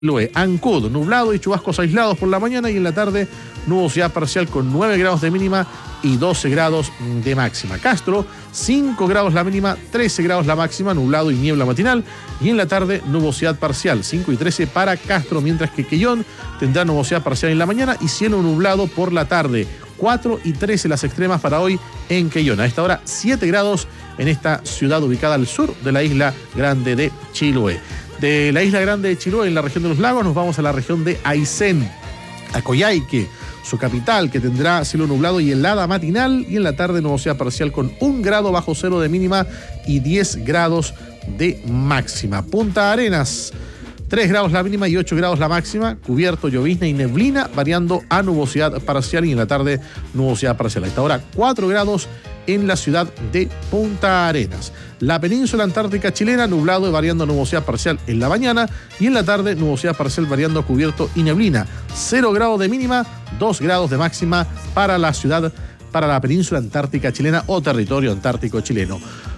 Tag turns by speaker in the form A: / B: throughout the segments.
A: Chiloé. Ancud, nublado y chubascos aislados por la mañana y en la tarde nubosidad parcial con 9 grados de mínima y 12 grados de máxima. Castro, 5 grados la mínima, 13 grados la máxima, nublado y niebla matinal y en la tarde nubosidad parcial, 5 y 13 para Castro, mientras que Quellón tendrá nubosidad parcial en la mañana y cielo nublado por la tarde. 4 y 13 las extremas para hoy en Quellón. A esta hora 7 grados en esta ciudad ubicada al sur de la isla grande de Chiloé. De la isla grande de Chiloé, en la región de los lagos, nos vamos a la región de Aysén, a Coyhaique, su capital, que tendrá cielo nublado y helada matinal y en la tarde nubosidad parcial con 1 grado bajo cero de mínima y 10 grados de máxima. Punta Arenas, 3 grados la mínima y 8 grados la máxima, cubierto, llovizna y neblina, variando a nubosidad parcial y en la tarde nubosidad parcial. A esta hora 4 grados en la ciudad de Punta Arenas. La península antártica chilena, nublado y variando a nubosidad parcial en la mañana y en la tarde nubosidad parcial variando a cubierto y neblina. 0 grados de mínima, 2 grados de máxima para la ciudad, para la península antártica chilena o territorio antártico chileno.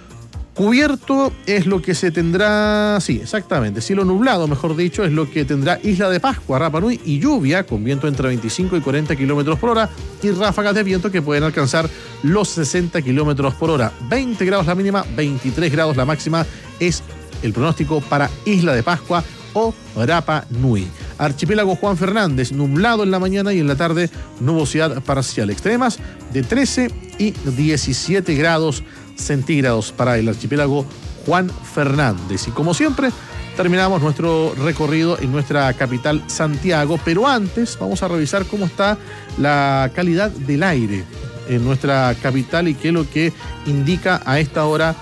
A: Cubierto es lo que se tendrá, sí, exactamente, cielo nublado, mejor dicho, es lo que tendrá Isla de Pascua, Rapa Nui y lluvia con viento entre 25 y 40 kilómetros por hora y ráfagas de viento que pueden alcanzar los 60 kilómetros por hora. 20 grados la mínima, 23 grados la máxima es el pronóstico para Isla de Pascua o Rapa Nui. Archipiélago Juan Fernández, nublado en la mañana y en la tarde nubosidad parcial. Extremas de 13 y 17 grados centígrados para el archipiélago Juan Fernández. Y como siempre, terminamos nuestro recorrido en nuestra capital Santiago, pero antes vamos a revisar cómo está la calidad del aire en nuestra capital y qué es lo que indica a esta hora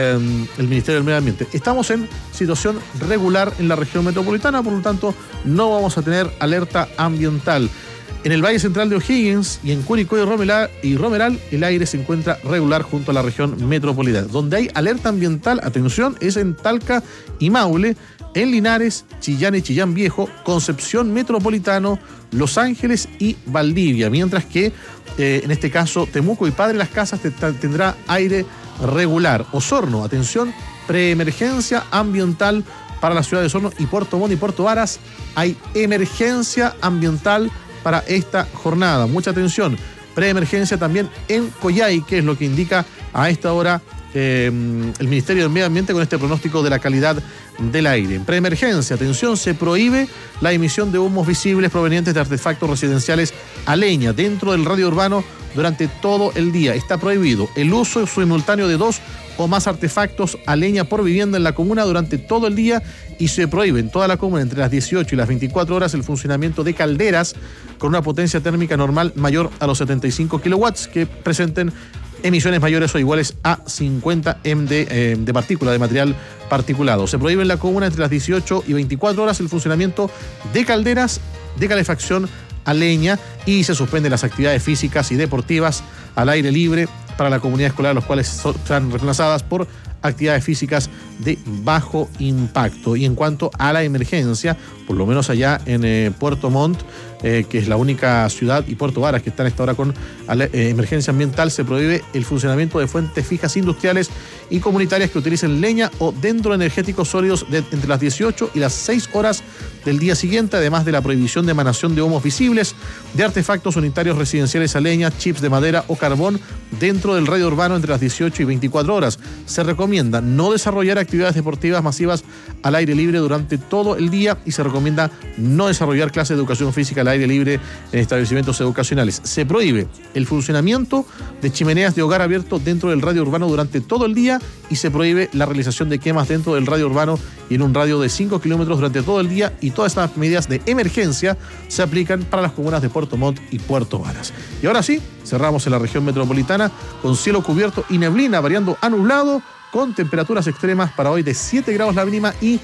A: el Ministerio del Medio Ambiente. Estamos en situación regular en la región metropolitana, por lo tanto no vamos a tener alerta ambiental. En el Valle Central de O'Higgins y en Curicó y Romeral, el aire se encuentra regular junto a la región metropolitana. Donde hay alerta ambiental, atención, es en Talca y Maule, en Linares, Chillán y Chillán Viejo, Concepción Metropolitano, Los Ángeles y Valdivia. Mientras que, en este caso, Temuco y Padre Las Casas tendrá aire regular. Osorno, atención, preemergencia ambiental para la ciudad de Osorno y Puerto Montt y Puerto Varas. Hay emergencia ambiental para esta jornada. Mucha atención. Preemergencia también en Coyhaique, que es lo que indica a esta hora el Ministerio del Medio Ambiente con este pronóstico de la calidad del aire. En preemergencia, atención, se prohíbe la emisión de humos visibles provenientes de artefactos residenciales a leña dentro del radio urbano durante todo el día. Está prohibido el uso simultáneo de 2 o más artefactos a leña por vivienda en la comuna durante todo el día y se prohíbe en toda la comuna entre las 18 y las 24 horas el funcionamiento de calderas con una potencia térmica normal mayor a los 75 kilowatts que presenten emisiones mayores o iguales a 50 de partícula, de material particulado. Se prohíbe en la comuna entre las 18 y 24 horas el funcionamiento de calderas de calefacción a leña y se suspenden las actividades físicas y deportivas al aire libre para la comunidad escolar, los cuales serán reemplazadas por actividades físicas de bajo impacto. Y en cuanto a la emergencia, por lo menos allá en Puerto Montt, que es la única ciudad, y Puerto Varas, que están a esta hora con emergencia ambiental, se prohíbe el funcionamiento de fuentes fijas industriales y comunitarias que utilicen leña o dendroenergéticos sólidos entre las 18 y las 6 horas del día siguiente, además de la prohibición de emanación de humos visibles, de artefactos unitarios residenciales a leña, chips de madera o carbón dentro del radio urbano entre las 18 y 24 horas. Se recomienda no desarrollar actividades deportivas masivas al aire libre durante todo el día y se recomienda no desarrollar clases de educación física al aire libre en establecimientos educacionales. Se prohíbe el funcionamiento de chimeneas de hogar abierto dentro del radio urbano durante todo el día y se prohíbe la realización de quemas dentro del radio urbano y en un radio de 5 kilómetros durante todo el día, y todas estas medidas de emergencia se aplican para las comunas de Puerto Montt y Puerto Varas. Y ahora sí, cerramos en la región metropolitana con cielo cubierto y neblina variando a nublado, con temperaturas extremas para hoy de 7 grados la mínima y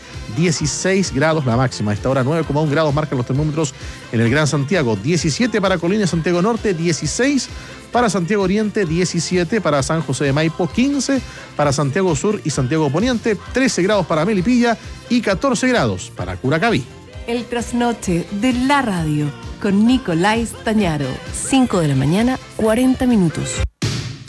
A: 16 grados la máxima. A esta hora 9,1 grados marcan los termómetros en el Gran Santiago, 17 para Colina y Santiago Norte, 16 para Santiago Oriente, 17 para San José de Maipo, 15 para Santiago Sur y Santiago Poniente, 13 grados para Melipilla y 14 grados para Curacaví.
B: El trasnoche de la radio con Nicolás Tañaro, 5 de la mañana, 40 minutos.